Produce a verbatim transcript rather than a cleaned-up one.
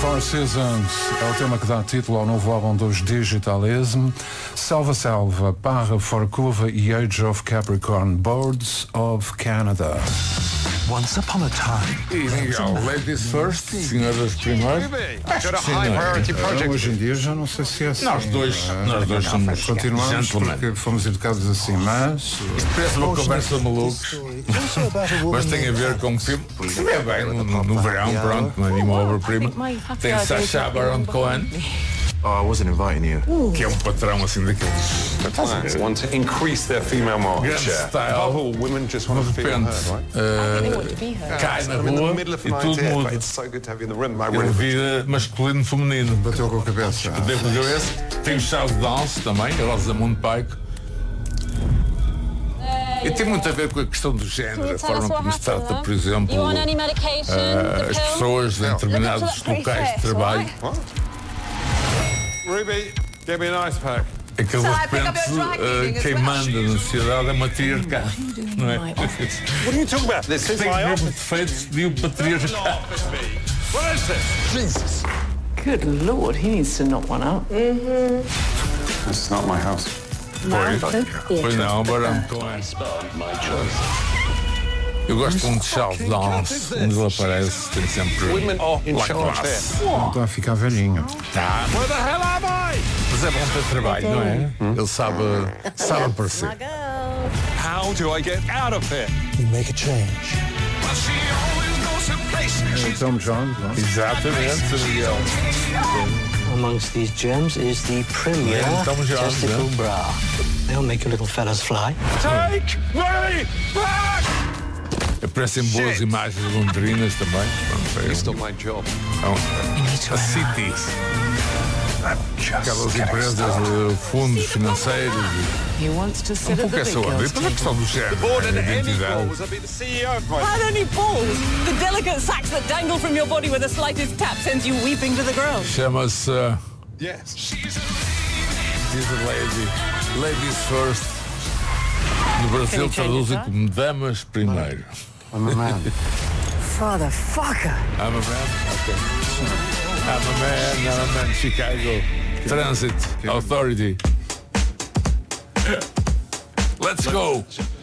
Four Seasons é o tema que dá título ao novo álbum dos Digitalism. Selva Selva, Parra Forcuva e Age of Capricorn, Birds of Canada. Once upon a time. E Miguel, ladies first, senhoras primeiro. Acho que sim, não é? Hoje em dia já não sei se é assim. Nós dois, é? nós dois somos continuamos gentlemen. Porque fomos educados assim, mas... Isto parece uma conversa de malucos, mas tem a ver com o filme. Se vê bem, no, no, no verão, pronto, não é nenhuma obra-prima. Tem Sacha Baron Cohen, Oh, I wasn't inviting you. que é um patrão assim daqueles. Clients want to increase their female market Grande share. style. Above all, women just want to De feel repente, heard, right? uh, cai na I'm in the rua middle of e an tudo idea, but muda. it's so good to have you in the room. I Ele really vira masculino feminino. Bateu com a cabeça. Deu com a cabeça. Tem o chá de dance também, a Rosamund Pike. E tem muito a ver com a questão do género, a forma como se trata, por exemplo, uh, as pessoas em determinados locais de trabalho. Ruby, get me an ice pack. É que de repente uh, quem manda na sociedade é matriarcado, não é? What are you talking about? This is Tem my mesmo office. defeitos de um patriarcado. What is this? Jesus. Good Lord, he needs to knock one out. This is not my house. Pois, pois não, Baron Cohen. Eu gosto muito de Charles Dance, onde ele aparece, tem sempre Women are in la charge classe. there. Não está a ficar velhinho. Tá, Where the hell am I? mas é bom ter trabalho, não é? Ele sabe, sabe aparecer. How do I get out of here? We make a change. É Tom Jones, não? Exatamente, Miguel. Amongst these gems is the premier Yeah, Tom Jones, testicle yeah. bra. They'll make you little fellas fly. Take me back! Aparecem boas Shit. imagens londrinas também. Pronto, é It's um- not my job. é um- a City. Aquelas empresas de fundos financeiros. He wants to Um sit at pouco the essa big onda. E girls' depois a questão do género, Born in a any identidade. balls, I'll be the C E O of my... How many balls? The delicate sacs that dangle from your body with the slightest tap sends you weeping to the ground. Chama-se uh, Yes. She's a Lady. Ladies First. No Brasil traduzem como Damas Primeiro. I'm a man. Fatherfucker. I'm a man? Ok. I'm a man, I'm a man. Chicago Transit Authority. Let's go.